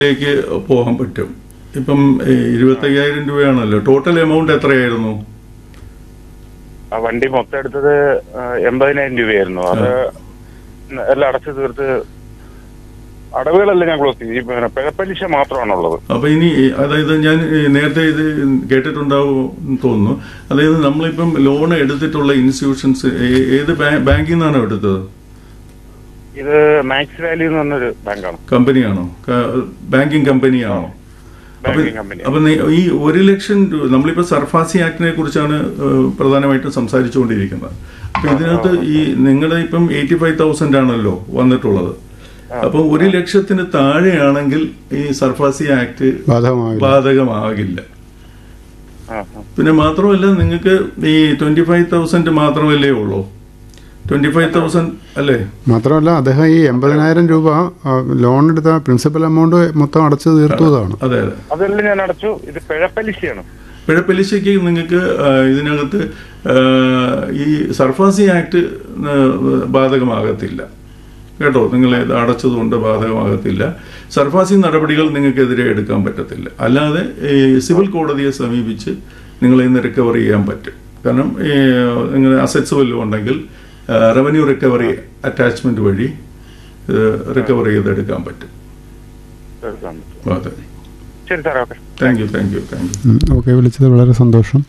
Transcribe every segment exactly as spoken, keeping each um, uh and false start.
ലേക്ക് പോകാൻ പറ്റും. ഇപ്പം ഇരുപത്തയ്യായിരം രൂപയാണല്ലോ. ടോട്ടൽ എമൗണ്ട് എത്രയായിരുന്നു? ആ വണ്ടി മൊത്തം എടുത്തത് എൺപതിനായിരം രൂപയായിരുന്നു. അത് എല്ലാം അടച്ചു തീർത്ത് അടവുകളെല്ലാം ഞാൻ ക്ലോസ് ചെയ്തു. പിന്നെ പിഴപ്പലിശ മാത്രമാണുള്ളത്. അപ്പൊ ഇനി അതായത് ഞാൻ നേരത്തെ ഇത് കേട്ടിട്ടുണ്ടാവും തോന്നുന്നു. അതായത് നമ്മളിപ്പം ലോൺ എടുത്തിട്ടുള്ള ഇൻസ്റ്റിറ്റ്യൂഷൻസ് ഏത് ബാങ്കിൽ നിന്നാണോ എടുത്തത്? ഇത് മാക്സ് വാല്യൂ എന്ന് പറഞ്ഞൊരു ബാങ്കാണ്. കമ്പനിയാണോ? ബാങ്കിങ് കമ്പനിയാണോ? അപ്പൊ ഈ ഒരു ലക്ഷം രൂപ നമ്മളിപ്പോ സർഫാസി ആക്ടിനെ കുറിച്ചാണ് പ്രധാനമായിട്ടും സംസാരിച്ചുകൊണ്ടിരിക്കുന്നത്. അപ്പൊ ഇതിനകത്ത് ഈ നിങ്ങളുടെ ഇപ്പം എയ്റ്റി ഫൈവ് തൗസൻഡ് ആണല്ലോ വന്നിട്ടുള്ളത്. അപ്പൊ ഒരു ലക്ഷത്തിന് താഴെയാണെങ്കിൽ ഈ സർഫാസി ആക്ട് ബാധകമാകില്ല. പിന്നെ മാത്രമല്ല നിങ്ങൾക്ക് ഈ ട്വന്റി ഫൈവ് തൗസൻഡ് മാത്രമല്ലേ ഉള്ളൂ? ട്വന്റി ഫൈവ് തൗസൻഡ് അല്ലേ? മാത്രമല്ല അദ്ദേഹം ഈ എൺപതിനായിരം രൂപ ലോൺ എടുത്ത പ്രിൻസിപ്പൽ എമൗണ്ട് മൊത്തം അടച്ചു തീർത്തതാണ്. അതെ അതെ, അതെല്ലാം ഞാൻ അടച്ചു. ഇത് പിഴപ്പലിശയാണ്. പിഴപ്പലിശയ്ക്ക് നിങ്ങൾക്ക് ഇതിനകത്ത് ഈ സർഫാസി ആക്ട് ബാധകമാകത്തില്ല കേട്ടോ. നിങ്ങൾ ഇത് അടച്ചതുകൊണ്ട് ബാധകമാകത്തില്ല. സർഫാസി നടപടികൾ നിങ്ങൾക്കെതിരെ എടുക്കാൻ പറ്റത്തില്ല. അല്ലാതെ ഈ സിവിൽ കോടതിയെ സമീപിച്ച് നിങ്ങളെ ഇന്ന് റിക്കവർ ചെയ്യാൻ പറ്റും. കാരണം നിങ്ങൾ അസറ്റ്സ് വല്ലതും ഉണ്ടെങ്കിൽ റവന്യൂ റിക്കവറി അറ്റാച്ച്മെന്റ് വഴി റിക്കവർ ചെയ്തെടുക്കാൻ പറ്റും. അതെ, thank you thank you thank you okay, വിളിച്ചത് വളരെ സന്തോഷം.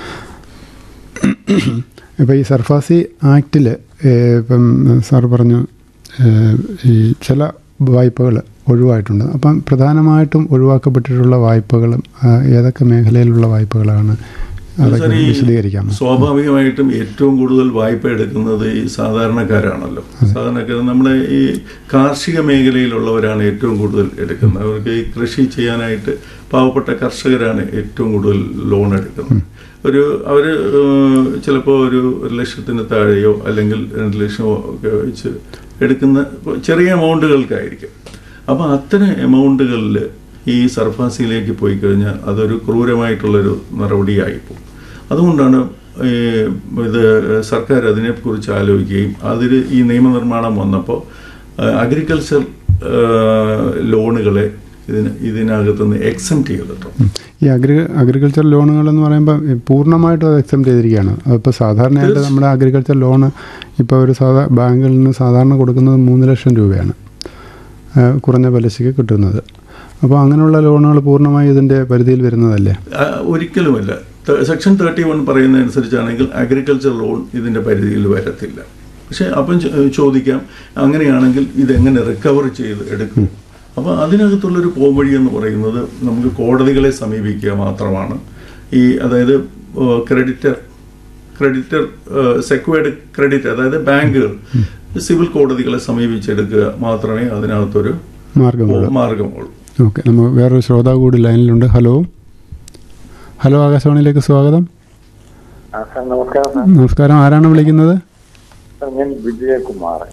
ഇപ്പം ഈ സർഫാസി ആക്ടിൽ ഇപ്പം സാർ പറഞ്ഞു ഈ ചില വായ്പകൾ ഒഴിവായിട്ടുണ്ട്. അപ്പം പ്രധാനമായിട്ടും ഒഴിവാക്കപ്പെട്ടിട്ടുള്ള വായ്പകളും ഏതൊക്കെ മേഖലയിലുള്ള വായ്പകളാണ്? വിശദീകരിക്കാം. സ്വാഭാവികമായിട്ടും ഏറ്റവും കൂടുതൽ വായ്പ എടുക്കുന്നത് ഈ സാധാരണക്കാരാണല്ലോ. സാധാരണക്കാർ നമ്മുടെ ഈ കാർഷിക മേഖലയിലുള്ളവരാണ് ഏറ്റവും കൂടുതൽ എടുക്കുന്നത്. അവർക്ക് ഈ കൃഷി ചെയ്യാനായിട്ട് പാവപ്പെട്ട കർഷകരാണ് ഏറ്റവും കൂടുതൽ ലോൺ എടുക്കുന്നത്. ഒരു അവർ ചിലപ്പോൾ ഒരു ഒരു ലക്ഷത്തിന് താഴെയോ അല്ലെങ്കിൽ രണ്ട് ലക്ഷമോ ഒക്കെ വെച്ച് എടുക്കുന്ന ചെറിയ എമൗണ്ടുകൾക്കായിരിക്കും. അപ്പോൾ അത്തരം എമൗണ്ടുകളിൽ ഈ സർഫാസിയിലേക്ക് പോയി കഴിഞ്ഞാൽ അതൊരു ക്രൂരമായിട്ടുള്ളൊരു നടപടിയായിപ്പോകും. അതുകൊണ്ടാണ് ഇത് സർക്കാർ അതിനെക്കുറിച്ച് ആലോചിക്കുകയും അതിൽ ഈ നിയമനിർമ്മാണം വന്നപ്പോൾ അഗ്രികൾച്ചർ ലോണുകളെ ഇതിന് ഇതിനകത്തുനിന്ന് എക്സംപ്റ്റ് ചെയ്തിട്ടുണ്ട്. ഈ അഗ്രി അഗ്രികൾച്ചർ ലോണുകൾ എന്ന് പറയുമ്പോൾ പൂർണ്ണമായിട്ടും അത് എക്സംപ്റ്റ് ചെയ്തിരിക്കുകയാണ്. അതിപ്പോൾ സാധാരണയായിട്ട് നമ്മുടെ അഗ്രികൾച്ചർ ലോണ് ഇപ്പോൾ ഒരു സാധാ ബാങ്കിൽ നിന്ന് സാധാരണ കൊടുക്കുന്നത് മൂന്ന് ലക്ഷം രൂപയാണ് കുറഞ്ഞ പലിശയ്ക്ക് കിട്ടുന്നത്. അപ്പോൾ അങ്ങനെയുള്ള ലോണുകൾ പൂർണ്ണമായി ഇതിൻ്റെ പരിധിയിൽ വരുന്നതല്ലേ? ഒരിക്കലുമല്ല. സെക്ഷൻ തേർട്ടി വൺ പറയുന്ന അനുസരിച്ചാണെങ്കിൽ അഗ്രികൾച്ചർ ലോൺ ഇതിൻ്റെ പരിധിയിൽ വരത്തില്ല. പക്ഷേ അപ്പം ചോദിക്കാം, അങ്ങനെയാണെങ്കിൽ ഇതെങ്ങനെ റിക്കവർ ചെയ്ത് എടുക്കും? അപ്പോൾ അതിനകത്തുള്ളൊരു പോംവഴി എന്ന് പറയുന്നത് നമുക്ക് കോടതികളെ സമീപിക്കുക മാത്രമാണ്. ഈ അതായത് ക്രെഡിറ്റർ ക്രെഡിറ്റർ സെക്വേർഡ് ക്രെഡിറ്റ് അതായത് ബാങ്കുകൾ സിവിൽ കോടതികളെ സമീപിച്ചെടുക്കുക മാത്രമേ അതിനകത്തൊരു മാർഗമുള്ളൂ. ഓക്കെ, നമ്മൾ വേറൊരു ശ്രോതാവ് കൂടി ലൈനിലുണ്ട്. ഹലോ ഹലോ ആകാശവാണിയിലേക്ക് സ്വാഗതം. നമസ്കാരം, ആരാണ് വിളിക്കുന്നത്? വിജയകുമാർ.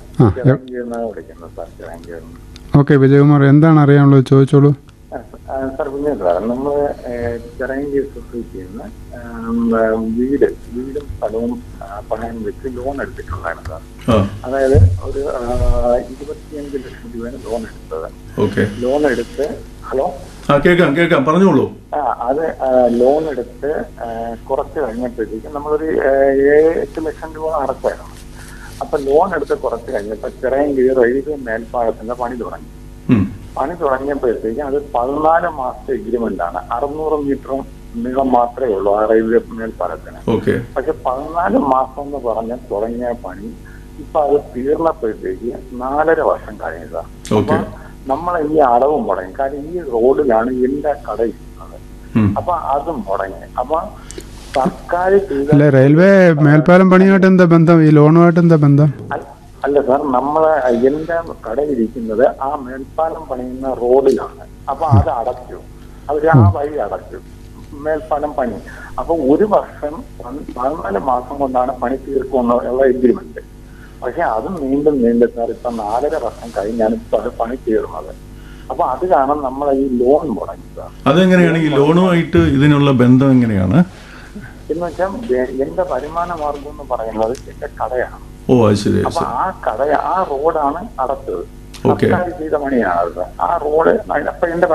ഓക്കെ വിജയകുമാർ, എന്താണ് അറിയാനുള്ളത്? ചോദിച്ചോളൂ. സാർ പിന്നെ സാർ നമ്മൾ ചിറയൻകീഴ് സൊസൈറ്റിയിൽ നിന്ന് വീട് വീടും സ്ഥലവും പണയം വെച്ച് ലോൺ എടുത്തിട്ടുണ്ടായിരുന്നു സാർ. അതായത് ഒരു ഇരുപത്തിയഞ്ച് ലക്ഷം രൂപയാണ് ലോൺ എടുത്തത്. ലോൺ എടുത്ത് ഹലോ കേൾക്കാം കേൾക്കാം പറഞ്ഞോളൂ. ആ അത് ലോൺ എടുത്ത് കുറച്ച് കഴിഞ്ഞപ്പോഴത്തേക്കും നമ്മളൊരു ഏഴ് എട്ട് ലക്ഷം രൂപ അടച്ചായിരുന്നു. അപ്പൊ ലോൺ എടുത്ത് കുറച്ച് കഴിഞ്ഞപ്പോ ചിറയൻകീഴ് റെയിൽവേ മേൽപ്പാലത്തിന്റെ പണി തുടങ്ങി. പണി തുടങ്ങിയപ്പോഴത്തേക്കും അത് പതിനാല് മാസത്തെ എഗ്രിമെന്റ് ആണ്. അറുന്നൂറ് മീറ്ററും നീളം മാത്രമേ ഉള്ളൂ ആ റെയിൽവേ മേൽപ്പാലത്തിന്. പക്ഷെ പതിനാല് മാസം എന്ന് പറഞ്ഞ് തുടങ്ങിയ പണി ഇപ്പൊ അത് തീർന്നപ്പോഴത്തേക്ക് നാലര വർഷം കഴിഞ്ഞതാണ്. അപ്പൊ നമ്മൾ ഈ അടവും മുടങ്ങി. കാരണം ഈ റോഡിലാണ് എന്റെ കട ഇരിക്കുന്നത്. അപ്പൊ അതും മുടങ്ങി. അപ്പൊ സർക്കാർ ചെയ്ത റെയിൽവേ മേൽപ്പാലം പണിയായിട്ട് എന്താ ബന്ധം? ഈ ലോണുമായിട്ട് എന്താ ബന്ധം? അല്ല സാർ, നമ്മളെ എന്റെ കടയിരിക്കുന്നത് ആ മേൽപ്പാലം പണിയുന്ന റോഡിലാണ്. അപ്പൊ അത് അടച്ചു, അവര് ആ വഴി അടച്ചു മേൽപ്പാലം പണി. അപ്പൊ ഒരു വർഷം പതിനാല് മാസം കൊണ്ടാണ് പണി തീർക്കുമെന്നുള്ള എഗ്രിമെന്റ്. പക്ഷെ അത് വീണ്ടും വീണ്ടും സാർ ഇപ്പൊ നാലര വർഷം കഴിഞ്ഞാണ് ഇപ്പൊ അത് പണി തീർന്നത്. അപ്പൊ അത് കാരണം നമ്മളെ ഈ ലോൺ മുടങ്ങി സാർ. അതെങ്ങനെയാണ് ഈ ലോണുമായിട്ട് ഇതിനുള്ള ബന്ധം എങ്ങനെയാണ് എന്ന് വെച്ചാൽ എന്റെ വരുമാന മാർഗം എന്ന് പറയുന്നത് എന്റെ കടയാണ്. ഓ അത് ശരി. അപ്പൊ ആ കട ആ റോഡാണ് അടച്ചത്. ഓക്കെ സർക്കാർ ചെയ്ത പണിയാണ് അത്. ആ റോഡ് അപ്പൊ എന്റെ